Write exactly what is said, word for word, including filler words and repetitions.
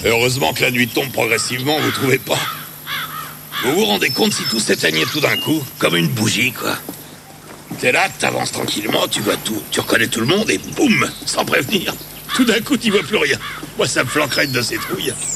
Heureusement que la nuit tombe progressivement, vous trouvez pas? Vous vous rendez compte si tout s'éteignait tout d'un coup? Comme une bougie, quoi. T'es là, t'avances tranquillement, tu vois tout, tu reconnais tout le monde et boum, sans prévenir. Tout d'un coup, tu vois plus rien. Moi, ça me flanquerait de ces trouilles.